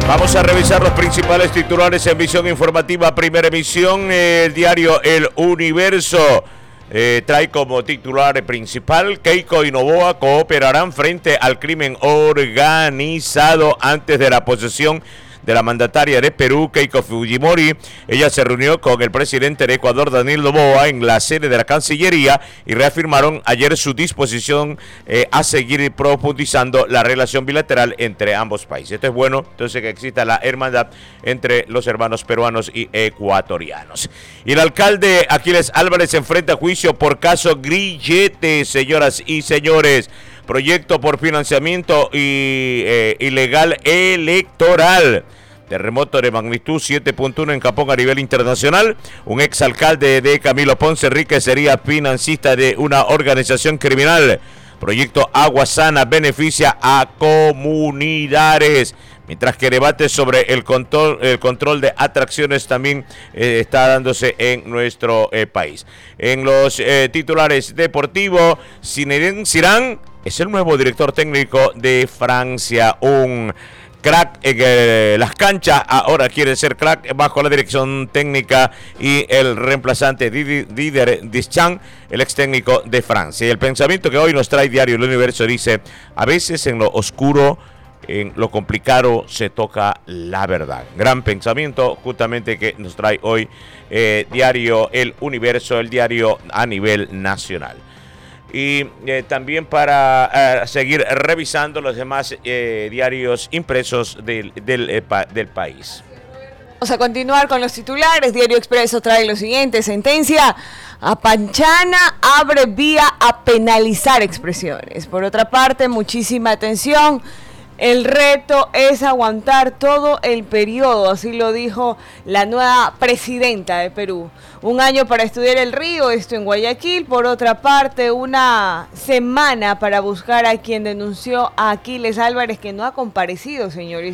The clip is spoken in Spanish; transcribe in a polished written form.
Vamos a revisar los principales titulares en visión informativa. Primera emisión, el diario El Universo trae como titular principal: Keiko y Noboa cooperarán frente al crimen organizado. Antes de la posesión de la mandataria de Perú, Keiko Fujimori, ella se reunió con el presidente de Ecuador, Daniel Noboa, en la sede de la Cancillería y reafirmaron ayer su disposición a seguir profundizando la relación bilateral entre ambos países. Esto es bueno, entonces, que exista la hermandad entre los hermanos peruanos y ecuatorianos. Y el alcalde Aquiles Álvarez se enfrenta a juicio por caso Grillete, señoras y señores. Proyecto por financiamiento ilegal electoral. Terremoto de magnitud 7.1 en Japón a nivel internacional. Un exalcalde de Camilo Ponce Enrique sería financista de una organización criminal. Proyecto Agua Sana beneficia a comunidades. Mientras que debate sobre el control de atracciones también está dándose en nuestro país. En los titulares deportivos, Zinedine Zidane es el nuevo director técnico de Francia. Un crack en las canchas, ahora quiere ser crack bajo la dirección técnica y el reemplazante Didier Deschamps, el ex técnico de Francia. Y el pensamiento que hoy nos trae Diario El Universo dice: a veces en lo oscuro, en lo complicado, se toca la verdad. Gran pensamiento justamente que nos trae hoy Diario El Universo, el diario a nivel nacional. Y también para seguir revisando los demás diarios impresos del país. Vamos a continuar con los titulares. Diario Expreso trae lo siguiente: sentencia a Panchana abre vía a penalizar expresiones. Por otra parte, muchísima atención. El reto es aguantar todo el periodo, así lo dijo la nueva presidenta de Perú. 1 año para estudiar el río, esto en Guayaquil. Por otra parte, 1 semana para buscar a quien denunció a Aquiles Álvarez, que no ha comparecido, señores.